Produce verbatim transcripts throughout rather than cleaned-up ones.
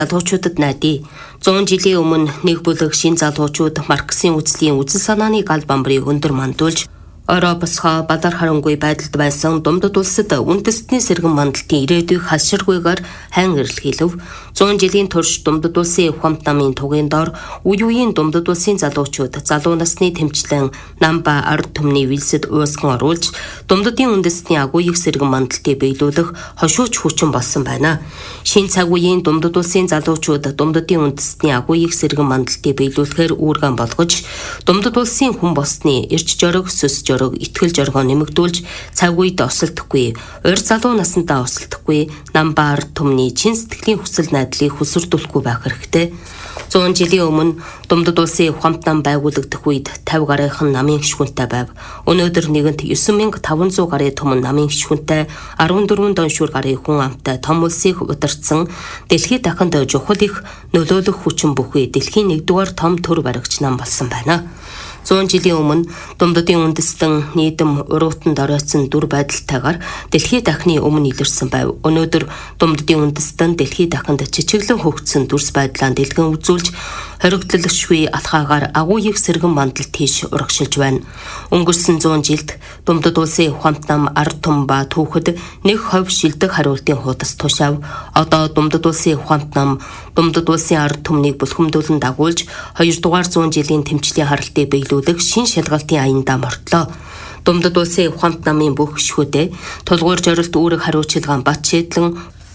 залуучуудад найдаа. зуун жилийн өмнө нэг бүлэг шин залуучууд Марксийн үзлийн үзэл санааны гал бамбарыг өндөр мандуулж Европосхоо бадар харангүй байдалд байсан Думдад улсад үндэстний сэргэн мандалтын ирээдүйг хаширгүйгээр хайн эрэлхийлв. зуун жилийн турш Думдад улсын ухамт намын тугийн дор үе үеийн Думдад улсын залуучууд залуу насны тэмцлэн нам ба ард түмний вилсэд уусган оруулж Думдадын үндэстний агууйг сэргэн мандалтыг биелүүлэх хошууч хүчин болсон байна. Шин цаг үеийн Думдад улсын залуучууд Думдадын үндэстний агууйг сэргэн мандалтыг биелүүлэхээр үүргэн болгож Думдад улсын хүн болсны эрч жориг сүс жориг итгэл жоргоо нэмэгдүүлж цаг үед осолдохгүй, урь залуу насандаа осолдохгүй, нам ба ард түмний чин сэтгэлийн хүсэл найдлыг хүсэрдүүлэхгүй байх хэрэгтэй. зуун жилийн өмнө Думдад улсын ухамт нам байгуулагдах үед тавь гарынхан намын гишүүнтэй байв. Өнөөдөр нэгэнт девять мянга таван зуун гарын түмэн намын гишүүнтэй арван дөрвөн доншуур гарын хүн амтай том улсыг удирдсан дэлхийд дахинд чухал их нөлөөлөх хүчин бүхий дэлхийн нэгдүгээр том төр баригч нам болсон байна. зуун жилийн өмнө Думдадын үндэстэн нийтэм уруутанд оройтсон дүр байдалтайгаар дэлхийд дахны өмнө илэрсэн байв. Өнөөдөр Думдадын үндэстэн дэлхийд дахинд жижиглэн хөгжсөн дүрс байдлаа дэлгэн үзүүлж хоригдлолшгүй алхаагаар агууйг сэргэн мандалт хийж урагшилж байна. Өнгөрсөн зуун жилд Думдад улсын ухамт нам ард түмэн ба түүхэд нэг хувь шилдэг хариултын хуудас тушаав. Одоо Думдад улсын ухамт нам Думдад улсын ард түмнийг бүлхэмдүүлэн дагуулж хоёрдугаар зуун жилийн тэмцлийн харалтыг биелүүлэх шин шалгалтын аяндаа мортлоо. Думдад улсын ухамт намын бүх гишүүдээ тулгуур зорилт үүрэг хариуцлаган бат шийдлэн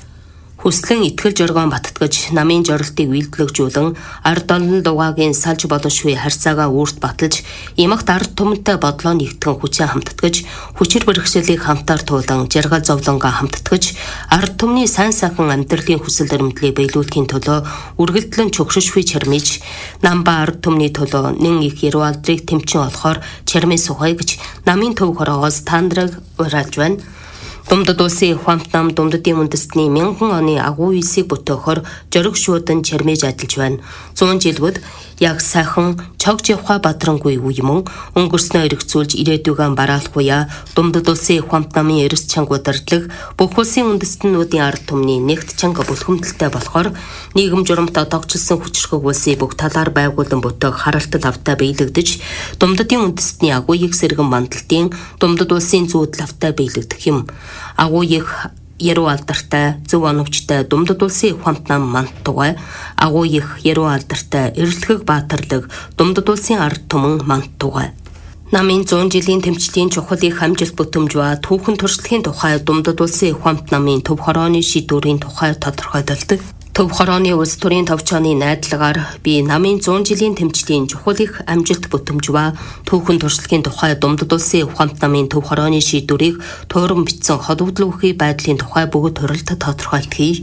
хүслэн итгэл жоргоон баттгаж намын жорилтыг үйлдэлжүүлэн ард олон дугаагийн салж боломжгүй харьцаагаа үрд баталж ямагт ард түмэнтэй бодлоо нэгтгэн хүчээ хамтдагж хүчээр бэрхшээлийг хамтаар туулан жаргал зовлонгоо хамтдагж ард түмний сайн сайхан амьдралын хүсэл эрмэлзлийг биелүүлэхийн төлөө үргэлжлэн чөгшөшгүй чармиж нам ба ард түмний төлөө нэн их яруу алдрыг тэмчин олохоор чармын сухай гэж намын төв хороогоос таандраг урааж байна. Думдад улсын ухамт нам Думдадын үндэстний мянган оны агуу үсийг бүтөөхөр жориг шуудан чармиж ажиллаж байна. зуун жилгүүд яг сайхан чогж явха бадрангүй үе мөн өнгөрснөө эргцүүлж ирээдүгэн бараалахуя Думдад улсын ухамт намын эрс чанга удирдлага бүх улсын үндэстнүүдийн ард түмний нэгт чанга бүлхэмдэлтэй болохоор нийгэм журамт одоогчлсон хүчрхэг улсыг бүх талаар байгуулан бүтээх харалтал автай биелэгдэж Думдадын үндэстний агууйг сэргэн мандалтын Думдад улсын зүйдэл автай биелэгдэх юм. Агууйг яруу алдартай, зөв оновчтой Думдад улсын ухамт нам мандтугай, агууйг яруу алдартай, эрэлхэг баатарлаг Думдад улсын ард түмэн мандтугай. Намын зуун жилийн тэмцлийн чухал их амжилт бүтэмж ба түүхэн туршлагын тухай Думдад улсын ухамт намын төв хорооны шийдвэрийн тухай тодорхойлдог. Төв хорооны улс төрийн товчооны найдлагаар би намын зуун жилийн тэмцлийн чухал их амжилт бүтэмж ба түүхэн туршлагын тухай Думдад улсын ухамт намын төв хорооны шийдвэрийг тууран бичсэн холбогдлогын байдлын тухай бүгд хуралд тодорхойлтгий.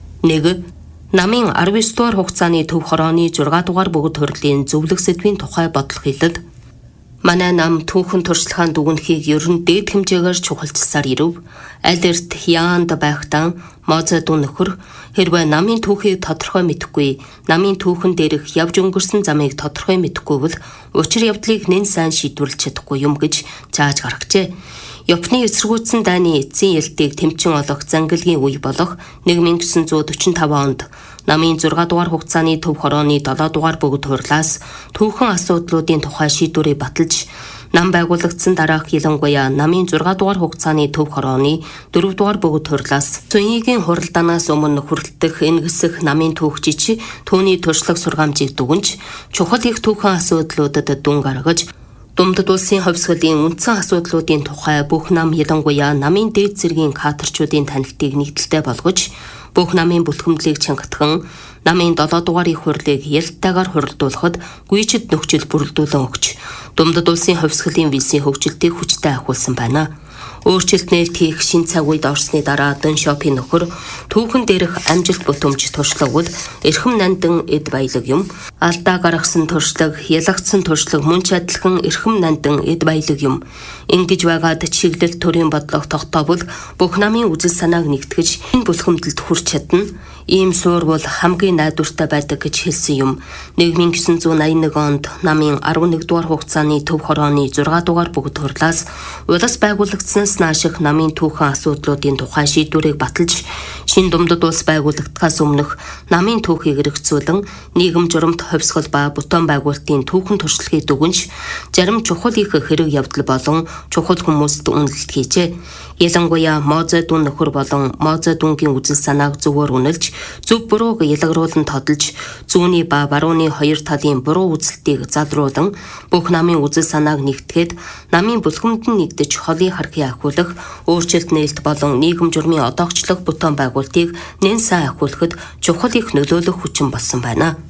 нэг Намын арван девять дугаар хугацааны төв хорооны зургаан дугаар бүгд хурлын зөвлөх сэдвийн тухай бодлого хэлэлд манай нам түүхэн туршлагын дүгнэхийг ер нь дээд хэмжээгээр чухалчилсаар ирэв. Аль эрт яанд байхдаа Мозед нөхөр хэрвээ намын түүхийг тодорхой мэдэхгүй, намын түүхэн дээрх явж өнгөрсөн замыг тодорхой мэдэхгүй бол учир явдлыг нэн сайн шийдвэрлэж чадахгүй юм гэж зааж гаргажээ. Японы эсэргүүцсэн дайны эцсийн ялтыг тэмчин олох зангилгийн үе болох нэг nghìn девятьсот сорок пять онд намын зургаан дугаар хугацааны төв хорооны долоо дугаар бүгд хурлаас түүхэн асуудлуудын тухай шийдвэрийг баталж нам байгуулагдсан дараах ялангуяа намын зургаан дугаар хугацааны төв хорооны дөрөв дугаар бүгд хурлаас Цүнхигийн хуралдаанаас өмнө хүрэлтэх энгисэх намын түүхчич түүний туршлага сургаамжийг дүгнж чухал их түүхэн асуудлуудад дүн гаргаж Думдад улсын хувьсгалын үндсэн асуудлуудын тухай бүх нам ялангуяа намын дээд зэргийн кадрчуудын танилтыг нэгдэлтэй болгож бүх намын бүлхэмдлийг чангатхан намын долоо дугаарын хурлыг ялтайгаар хуралдуулахад гүйчид нөхцөл бүрэлдүүлэн өгч Думдад улсын хувьсгалын визийн хөгжилтийг хүчтэй ахиулсан байна. Өөрчлөлт нээлт хийх шин цаг үед орсны дараа Дэн Шопийн нөхөр түүхэн дээрх амжилт бүтэмж туршлагууд эрхэм нандин эд баялаг юм. Алдаа гаргасан туршлага, ялагдсан туршлага мөн ч адилхан эрхэм нандин эд баялаг юм. Ингэж байгаад чиглэл төрийн бодлого тогтоовол бүх намын үзэл санааг нэгтгэж энэ бүлхэмдэлд хүрч чадна. Ийм суурвал хамгийн найдвартай байдаг гэж хэлсэн юм. нэг nghìn девятьсот восемьдесят один онд намын арван нэгдүгээр хугацааны төв хорооны зургаан дугаар бүгд хурлаас улс байгуулагдсанаас нааших намын түүхэн асуудлуудын тухай шийдвэрийг баталж, шин Думдад улс байгуулагдахаас өмнөх намын түүхийг эргэцүүлэн нийгэм журамт хувьсгал ба бутуун байгуулалтын түүхэн туршлагыг дүгнж, зарим чухал их хэрэг явдал болон чухал хүмүүст үнэлэлт хийжээ. Ялангуяа Мозэ дун нөхөр болон Мозэ дунгийн үзэл санааг зөвөр үнэлж, зөв бурууг ялгаруулан тодолж, зүүнний ба барууны хоёр талын буруу үзэлтийг залруулан бүх намын үзэл санааг нэгтгэхэд намын бүлгэмд нь нэгдэж холын хархыг ахиулах, өөрчлөлт нээлт болон нийгэм журмын одоогчлох бутуун байгуулалтыг нэн сайн ахиулахад чухал их нөлөөлөх хүчин болсон байна.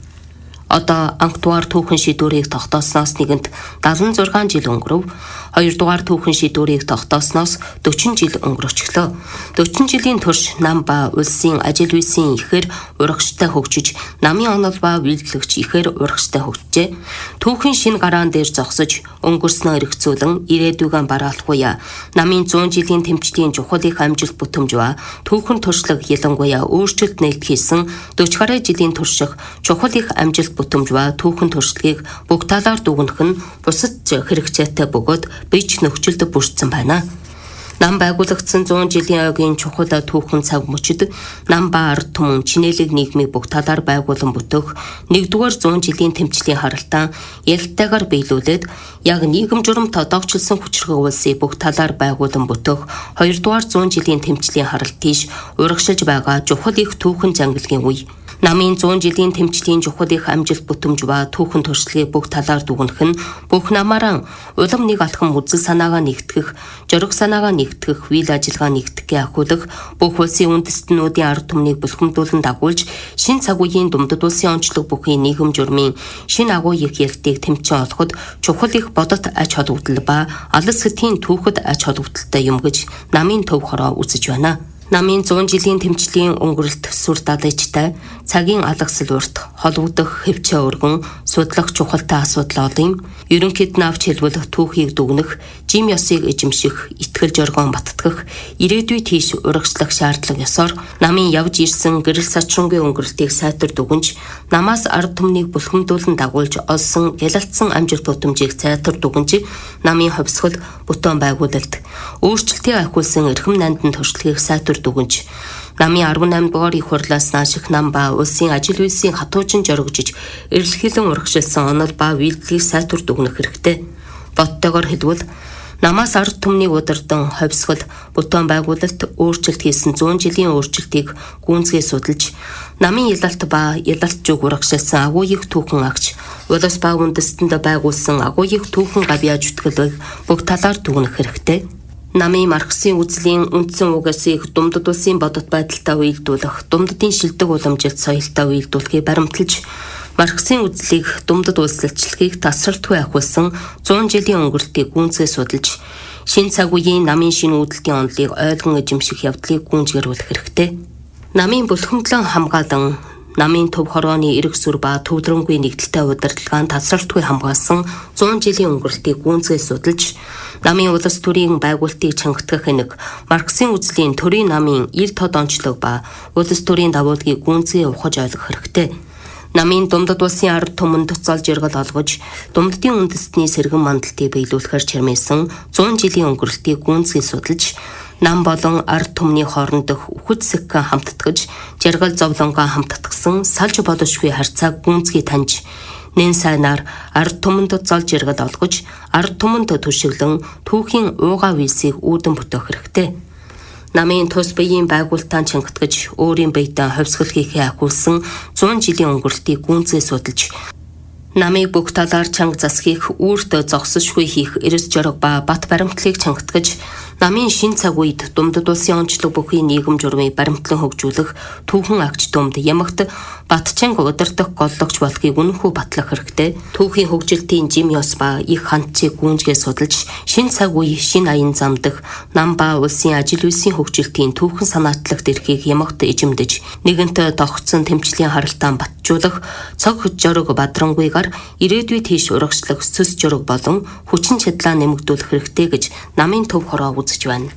Одоо анхдугаар түүхэн шийдвэрийг тогтоосноос нэгэнт дадлан зургаан жил өнгөрөв. Хоёрдугаар түүхэн шийдвэрийг тогтоосноос дөрвөн жил өнгөрөчлөө. дөрвөн жилийн турш нам ба улсын ажил үйлсийн ихээр урагштай хөгжиж, намын онол ба үйлдвэрлэгч ихээр урагштай хөгжжээ. Түүхэн шинэ гараан дээр зогсож, өнгөрснөө эргэцүүлэн ирээдүйгэн бараалахгүй намын зуун жилийн тэмцлийн чухал их амжилт бүтэмж ба түүхэн туршлага ялангуяа өөрчлөлт нээлт хийсэн дөрвөн гаруй жилийн турших чухал их амжилт бүтэмж ба түүхэн туршлагыг бүх талаар дүгнэх нь бусад хэрэгцээтэй бөгөөд бич нөхцөлд бүрдсэн байна. Нам байгуулагдсан зуун жилийн ойгийн чухал түүхэн цаг мөчид нам ба ард түмэн чинээлэг нийгмийг бүх талаар байгуулан бүтэх нэгдүгээр зуун жилийн тэмцлийн харалтаа ялтайгаар биелүүлээд яг нийгэм журамт одоогчлсон хүчрэг улсыг бүх талаар байгуулан бүтэх хоёрдугаар зуун жилийн тэмцлийн харалт тийш урагшилж байгаа чухал их түүхэн зангилгийн үе. Намын зуун жилийн тэмцлийн чухал их амжилт бүтэмж ба түүхэн туршлагыг бүх талаар дүгнэх нь бүх намаараа улам нэг алхам үзэл санаагаа нэгтгэх, зориг санаагаа нэгтгэх, үйл ажиллагаа нэгтгэхээ ахиулах, бүх улсын үндэстнүүдийн ард түмнийг бүлхэмдүүлэн дагуулж, шин цаг үеийн Думдад улсын онцлог бүхий нийгэм журмын шин агуу их ялтыг тэмцэн олоход чухал их бодот ач холбогдол ба алс хотын түүхэд ач холбогдолтой юм гэж намын төв хороо үзэж байна. Намын зуун жилийн тэмцлийн өнгөрөлт сүр дадажтай, цагийн алгасэл урт, холбогдох хэвчээ өргөн, судлах чухалтай асуудал олын, ерөнхийд навч хэлбэлэх түүхийг дүгнэх, жим ёсыг эжимших, итгэл жоргон баттгах, ирээдүй тийш урагшлах шаардлага ёсоор намын явж ирсэн гэрэл сачрангийн өнгөрөлтийг сайтар дүгнж, намаас ард түмнийг бүлхэмдүүлэн дагуулж олсон ялалтсан амжилт бүтэмжийг сайтар дүгнж, намын хувьсгал, бутуун байгуулалт, өөрчлөлтийг ахиулсан эрхэм нандин туршлагыг сайтар дүгнж, намын арван наймд дугаар их хурлаас нааших нам ба улсын ажил үйлсийн хатуучин жоргожиж эрэлхийлэн урагшилсан онол ба үйлдэлийг сайтар дүгнэх хэрэгтэй. Боттойгоор хэлбэл намаас ард түмнийг удирдан хувьсгал, бутуун байгуулалт өөрчлөлт хийсэн зуун жилийн өөрчлөлтийг гүнзгий судалж, намын ялалт ба ялалт зүг урагшилсан агуу их түүхэн агч, улс ба үндэстэнд байгуулсан агуу их түүхэн гавьяа зүтгэлийг бүх талаар дүгнэх хэрэгтэй. Намын Марксийн үзлийн үндсэн угсыг Думдад улсын бодит байдалтай үйлдвэрлэх, Думдадын шилдэг уламжилт соёлтой үйлдвэрлэхийг баримталж, Марксийн үзлийг Думдад улсалчлагыг тасралтгүй ахиулсан зуун жилийн өнгөрөлтийг гүнзгий судалж, шин цаг үеийн намын шинэ үүдэлтийн онолыг ойлгон эзэмших явдлыг гүнзгийрүүлэх хэрэгтэй. Намын бүлхэмдлэн хамгаалан, намын төв хорооны эрэг сүр ба төвлөрөнгүй нэгдэлтэй удирдлагаан тасралтгүй хамгаалсан зуун жилийн өнгөрөлтийг гүнзгий судалж, намын улс төрийн байгуулалтыг чангатгах энэг, Марксийн үзлийн төрийн намын ил тод онцлог ба улс төрийн давуулгийг гүнзгий ухаж ойлгох хэрэгтэй. Намын Думдад улсын ард түмэнд цол жиргэл олгож, Думдадын үндэстний сэргэн мандалтыг биелүүлэхээр чирмээсэн зуун жилийн өнгөрөлтийг гүнзгий судалж, нам болон ард түмний хоорондох үхэж сэкэн хамтдагж, жиргэл зовлонгоо хамтдагсан салж болошгүй харьцааг гүнзгий таньж, нэн сайнаар ард түмэнд зол жиргэл олгож, ард түмэнд түшиглэн түүхийн уугаа үйлсийг үүдэн бүтээх хэрэгтэй. Намын тус биеийн байгуулалтаа чангатгаж, өөрийн биетээ хувьсгал хийхээ ахиулсан зуун жилийн өнгөрөлтийг гүнзгий судалж, намыг бүх талаар чанга засхийг үүрт зогсошгүй хийх эрс жорог ба бат баримтлалыг чангатгаж, намын шин цаг үед Думдад улсын онцлог бүхий нийгэм журмыг баримтлан хөгжүүлэх түүхэн агч Думд ямагт батчанга удирдах голлогч болохыг үнэнхүү батлах хэрэгтэй. Түүхийн хөгжилтийн жим ёс ба их хандцыг гүнзгий судалж, шин цаг үе, шин аян замдах нам ба улсын ажил үйлсийн хөгжилтийн түүхэн санаатлагт эрхийг ямагт эжимдэж, нэгэнт тогтсон тэмцлийн харалтаан батжуулах, цог жорог бадрангүйгээр ирээдүй тийш урагшлах сөс жорог болон хүчин чадлаа нэмэгдүүлэх хэрэгтэй гэж намын төв хороо үзэж байна.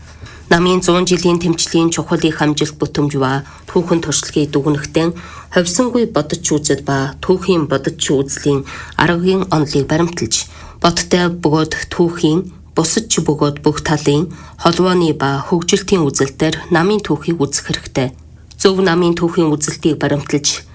Намын зуун жилийн тэмцлийн чухал их амжилт бүтэмж ба түүхэн туршлагыг дүгнэхтэн ховсонгүй бодож үзэд ба түүхийн бодож үзлийн аргагийн онолыг баримталж, бодтой бөгөөд түүхийн бусад ч бөгөөд бүх талын холбооны ба хөгжилтийн үзэлтээр намын түүхийг үзэх хэрэгтэй. Зөв намын түүхийн үзэлтийг баримталж,